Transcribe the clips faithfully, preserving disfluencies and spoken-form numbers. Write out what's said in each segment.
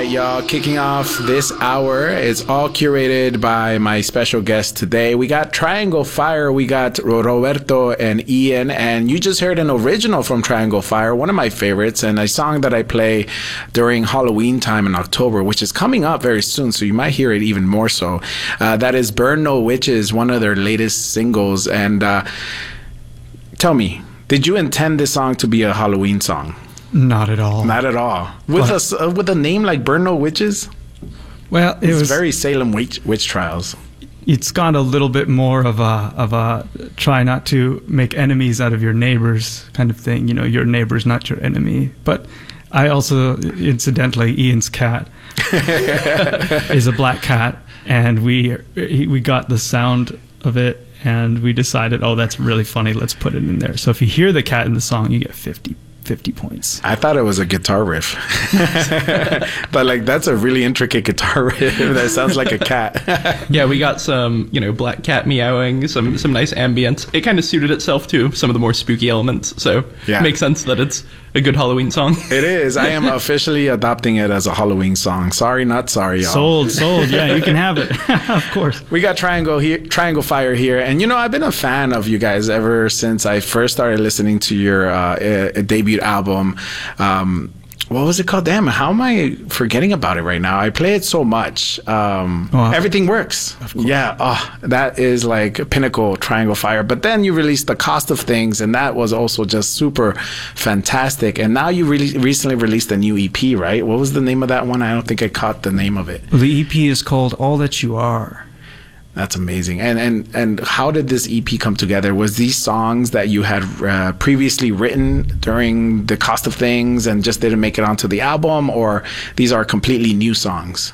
right, y'all. Kicking off this hour. It's all curated by my special guest today. We got Triangle Fire. We got Roberto and Ian. And you just heard an original from Triangle Fire, one of my favorites, and a song that I play during Halloween time in October, which is coming up very soon, so you might hear it even more so. Uh, that is Burn No Witches, one of their latest singles. And uh, tell me, did you intend this song to be a Halloween song? Not at all. Not at all. With a uh, with a name like Burn No Witches? Well, it it's was very Salem witch, witch trials. It's got a little bit more of a of a try not to make enemies out of your neighbors kind of thing. You know, your neighbor's not your enemy. But I also, incidentally, Ian's cat is a black cat, and we we got the sound of it, and we decided, oh, that's really funny. Let's put it in there. So if you hear the cat in the song, you get fifty. fifty points. I thought it was a guitar riff. But like, that's a really intricate guitar riff that sounds like a cat. Yeah, we got some, you know, black cat meowing, some some nice ambience. It kind of suited itself to some of the more spooky elements, so yeah. It makes sense that it's a good Halloween song. It is. I am officially adopting it as a Halloween song. Sorry, not sorry, y'all. Sold, sold. Yeah, you can have it. Of course. We got Triangle here, Triangle Fire here, and you know, I've been a fan of you guys ever since I first started listening to your uh, uh, debut album. Um, what was it called? Damn, how am I forgetting about it right now? I play it so much. Um, oh, Everything Works. Of course. Yeah, oh, that is like pinnacle Triangle Fire. But then you released The Cost of Things, and that was also just super fantastic. And now you really recently released a new E P, right? What was the name of that one? I don't think I caught the name of it. Well, the E P is called All That You Are. That's amazing. And and and how did this E P come together? Was these songs that you had uh, previously written during The Cost of Things and just didn't make it onto the album, or these are completely new songs?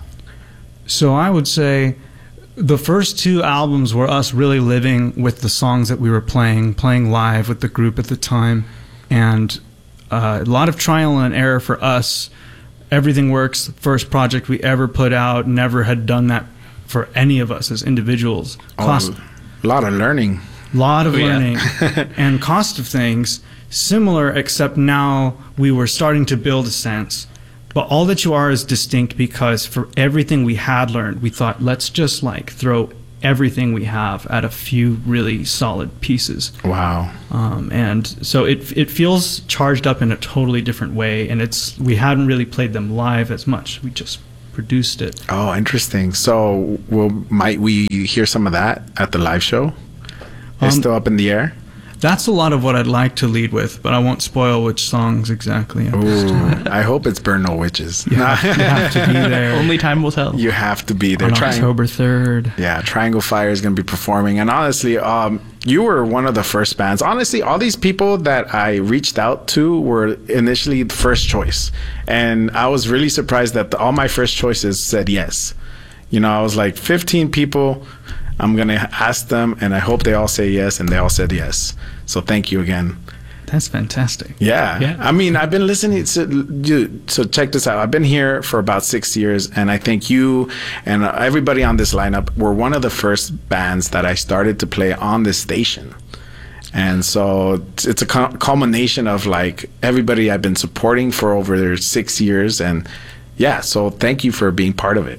So I would say the first two albums were us really living with the songs that we were playing, playing live with the group at the time, and uh, a lot of trial and error for us. Everything Works, the first project we ever put out, never had done that for any of us as individuals. Cost, oh, a lot of learning. lot of oh, learning. Yeah. And Cost of Things, similar, except now we were starting to build a sense. But All That You Are is distinct because for everything we had learned, we thought, let's just like throw everything we have at a few really solid pieces. Wow. Um, and so it it feels charged up in a totally different way, and it's we hadn't really played them live as much. We just produced it. Oh, interesting. So, well, might we hear some of that at the live show? It's um, still up in the air? That's a lot of what I'd like to lead with, but I won't spoil which songs exactly. Ooh, I hope it's Burn No Witches. You have, you have to be there. Only time will tell. You have to be there. On Tri- October third. Yeah, Triangle Fire is going to be performing. And honestly, um, you were one of the first bands. Honestly, all these people that I reached out to were initially the first choice. And I was really surprised that the, all my first choices said yes. You know, I was like, fifteen people, I'm going to ask them, and I hope they all say yes, and they all said yes. So thank you again. That's fantastic. Yeah. yeah. I mean, I've been listening to, so check this out. I've been here for about six years, and I think you and everybody on this lineup were one of the first bands that I started to play on this station. And so it's a culmination of like everybody I've been supporting for over six years. And yeah, so thank you for being part of it.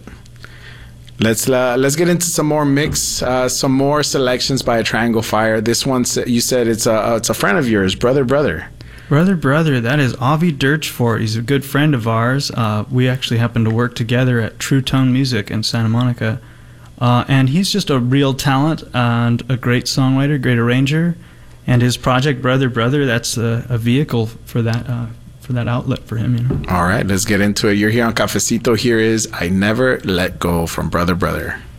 Let's uh, let's get into some more mix, uh, some more selections by Triangle Fire. This one, you said it's a it's a friend of yours, Brother Brother. Brother Brother, that is Avi Dirchfort. He's a good friend of ours. Uh, we actually happen to work together at True Tone Music in Santa Monica. Uh, and he's just a real talent and a great songwriter, great arranger. And his project, Brother Brother, that's a, a vehicle for that uh, for that outlet for him, you know. All right, let's get into it. You're here on Cafecito. Here is I Never Let Go from Brother Brother.